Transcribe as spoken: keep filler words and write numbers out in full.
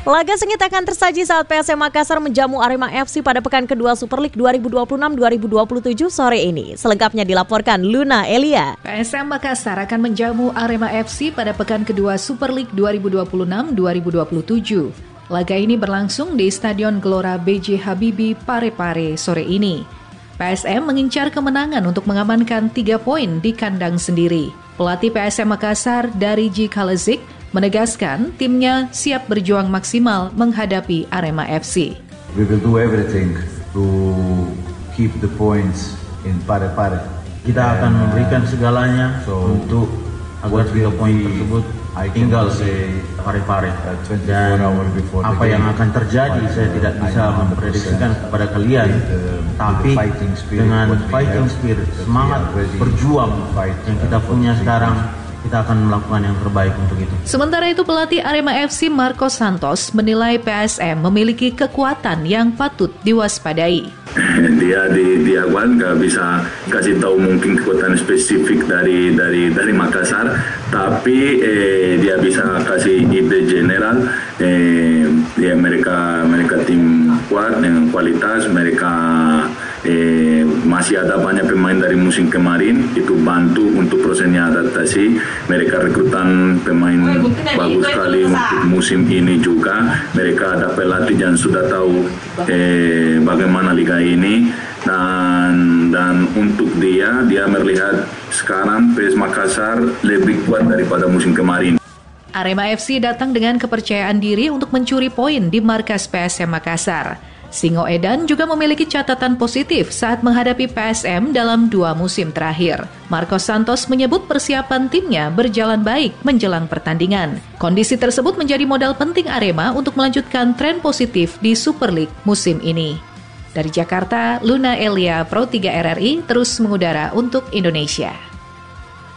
Laga sengit akan tersaji saat P S M Makassar menjamu Arema F C pada pekan kedua Super League dua ribu dua puluh enam dua ribu dua puluh tujuh sore ini. Selengkapnya dilaporkan Luna Elia. P S M Makassar akan menjamu Arema F C pada pekan kedua Super League dua ribu dua puluh enam dua ribu dua puluh tujuh. Laga ini berlangsung di Stadion Gelora B J Habibie Parepare sore ini. P S M mengincar kemenangan untuk mengamankan tiga poin di kandang sendiri. Pelatih P S M Makassar Dariji Kalezik menegaskan timnya siap berjuang maksimal menghadapi Arema F C. We will do everything to keep the points in Parepare. Kita akan memberikan segalanya so, untuk agar tiga poin tersebut tinggal di Parepare. Dan apa yang akan terjadi saya tidak bisa memprediksikan kepada kalian. Tapi dengan fighting spirit, semangat berjuang yang kita punya sekarang, kita akan melakukan yang terbaik untuk itu. Sementara itu pelatih Arema F C Marcos Santos menilai P S M memiliki kekuatan yang patut diwaspadai. Dia di, di awal nggak bisa kasih tahu mungkin kekuatan spesifik dari dari dari Makassar, tapi eh, dia bisa kasih ide general. Eh, ya mereka mereka tim kuat dengan kualitas, mereka eh, masih ada banyak pemain dari musim kemarin, itu bantu untuk prosesnya adaptasi. Mereka rekrutan pemain bagus sekali untuk musim ini juga. Mereka ada pelatih yang sudah tahu eh, bagaimana liga ini, dan dan untuk dia dia melihat sekarang P S Makassar lebih kuat daripada musim kemarin. Arema F C datang dengan kepercayaan diri untuk mencuri poin di markas P S M Makassar. Singo Edan juga memiliki catatan positif saat menghadapi P S M dalam dua musim terakhir. Marcos Santos menyebut persiapan timnya berjalan baik menjelang pertandingan. Kondisi tersebut menjadi modal penting Arema untuk melanjutkan tren positif di Super League musim ini. Dari Jakarta, Luna Elia, Pro tiga R R I, terus mengudara untuk Indonesia.